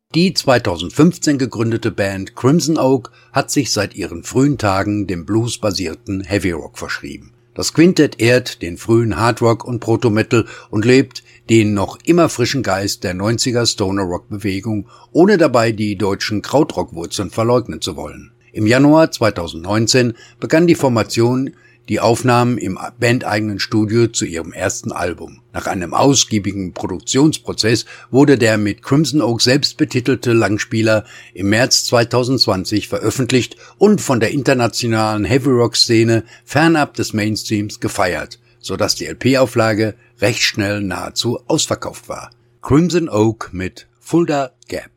Die 2015 gegründete Band Crimson Oak hat sich seit ihren frühen Tagen dem bluesbasierten Heavy Rock verschrieben. Das Quintett ehrt den frühen Hardrock und Proto-Metal und lebt den noch immer frischen Geist der 90er Stoner-Rock-Bewegung, ohne dabei die deutschen Krautrock-Wurzeln verleugnen zu wollen. Im Januar 2019 begann die Formation die Aufnahmen im bandeigenen Studio zu ihrem ersten Album. Nach einem ausgiebigen Produktionsprozess wurde der mit Crimson Oak selbst betitelte Langspieler im März 2020 veröffentlicht und von der internationalen Heavy-Rock-Szene fernab des Mainstreams gefeiert, sodass die LP-Auflage recht schnell nahezu ausverkauft war. Crimson Oak mit Fulda Gap.